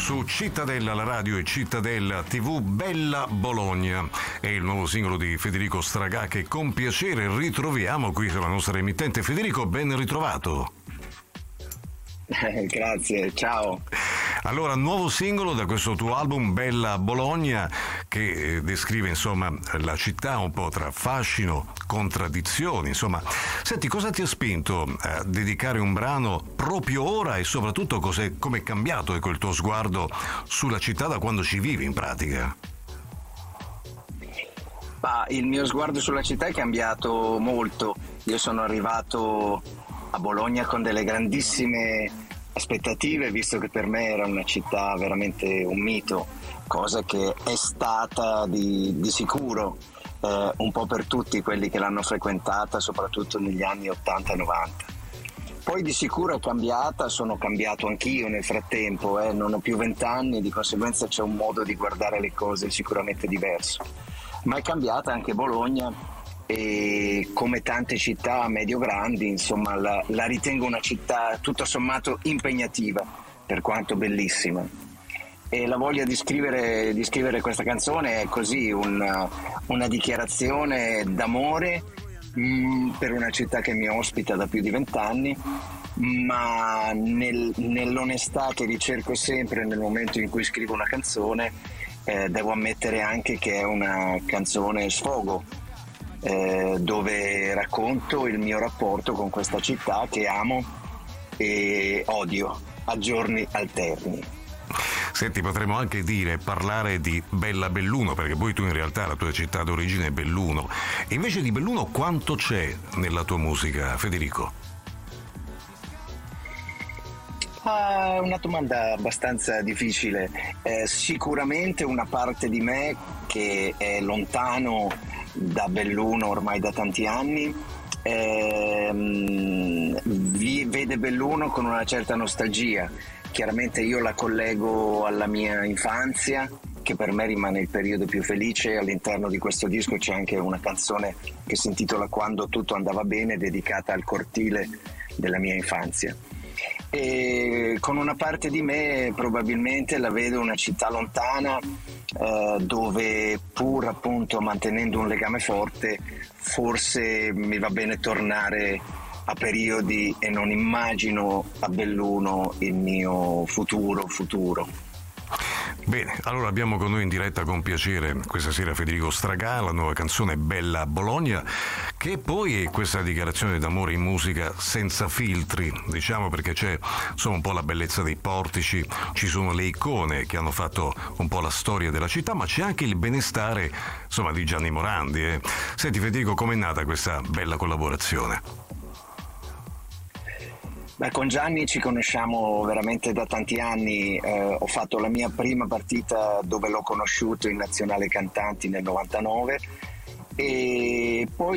su Cittadella, la radio e Cittadella TV, Bella Bologna. È il nuovo singolo di Federico Stragà che con piacere ritroviamo qui sulla nostra emittente. Federico, ben ritrovato. Grazie, ciao. Allora, nuovo singolo da questo tuo album Bella Bologna che descrive insomma la città un po' tra fascino, contraddizioni, insomma. Senti, cosa ti ha spinto a dedicare un brano proprio ora e soprattutto come è cambiato il tuo sguardo sulla città da quando ci vivi in pratica? Il mio sguardo sulla città è cambiato molto. Io sono arrivato a Bologna con delle grandissime aspettative, visto che per me era una città veramente un mito, cosa che è stata di sicuro un po' per tutti quelli che l'hanno frequentata, soprattutto negli anni 80 e 90. Poi di sicuro è cambiata, sono cambiato anch'io nel frattempo, non ho più 20 anni, di conseguenza c'è un modo di guardare le cose sicuramente diverso. Ma è cambiata anche Bologna, e come tante città medio-grandi, insomma, la ritengo una città tutto sommato impegnativa, per quanto bellissima. E la voglia di scrivere questa canzone è così, una dichiarazione d'amore per una città che mi ospita da più di 20 anni, ma nell'onestà che ricerco sempre nel momento in cui scrivo una canzone, devo ammettere anche che è una canzone sfogo, dove racconto il mio rapporto con questa città che amo e odio a giorni alterni. Senti, potremmo anche parlare di Bella Belluno, perché poi tu in realtà la tua città d'origine è Belluno. E invece di Belluno quanto c'è nella tua musica, Federico? Una domanda abbastanza difficile. Sicuramente una parte di me che è lontano da Belluno ormai da tanti anni vede Belluno con una certa nostalgia. Chiaramente io la collego alla mia infanzia, che per me rimane il periodo più felice. All'interno di questo disco c'è anche una canzone che si intitola Quando tutto andava bene, dedicata al cortile della mia infanzia. E con una parte di me probabilmente la vedo una città lontana, dove pur appunto mantenendo un legame forte forse mi va bene tornare a periodi e non immagino a Belluno il mio futuro. Bene, allora abbiamo con noi in diretta con piacere questa sera Federico Stragà, la nuova canzone Bella Bologna, che poi è questa dichiarazione d'amore in musica senza filtri, diciamo, perché c'è insomma un po' la bellezza dei portici, ci sono le icone che hanno fatto un po' la storia della città, ma c'è anche il benestare insomma di Gianni Morandi. Senti Federico, com'è nata questa bella collaborazione? Con Gianni ci conosciamo veramente da tanti anni. Ho fatto la mia prima partita dove l'ho conosciuto in Nazionale Cantanti nel 99 e poi